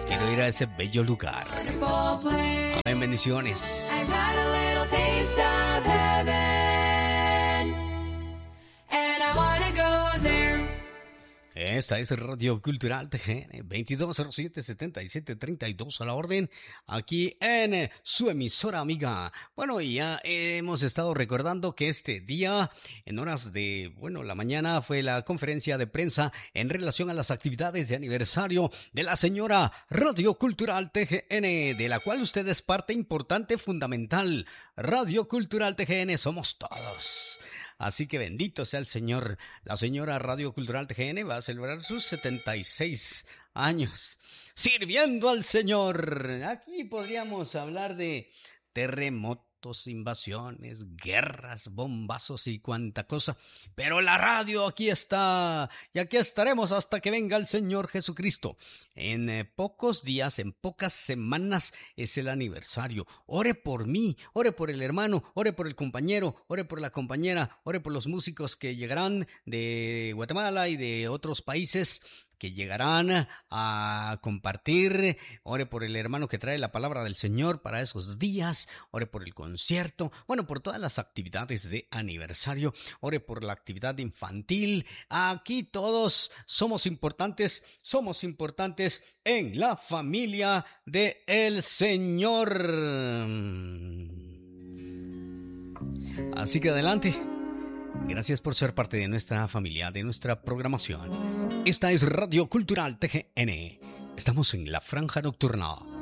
Quiero ir a ese bello lugar. Amén, bendiciones. Esta es Radio Cultural TGN 2207-7732 a la orden, aquí en su emisora amiga. Bueno, y ya hemos estado recordando que este día, en horas de, la mañana, fue la conferencia de prensa en relación a las actividades de aniversario de la señora Radio Cultural TGN, de la cual usted es parte importante, fundamental. Radio Cultural TGN somos todos. Así que bendito sea el Señor. La señora Radio Cultural TGN va a celebrar sus 76 años sirviendo al Señor. Aquí podríamos hablar de terremotos, invasiones, guerras, bombazos y cuanta cosa. Pero la radio aquí está y aquí estaremos hasta que venga el Señor Jesucristo. En pocos días, en pocas semanas es el aniversario. Ore por mí, ore por el hermano, ore por el compañero, ore por la compañera, ore por los músicos que llegarán de Guatemala y de otros países que llegarán a compartir. Ore por el hermano que trae la palabra del Señor para esos días. Ore por el concierto. Por todas las actividades de aniversario. Ore por la actividad infantil. Aquí todos somos importantes en la familia de el Señor. Así que adelante. Gracias por ser parte de nuestra familia, de nuestra programación. Esta es Radio Cultural TGN. Estamos en la franja nocturna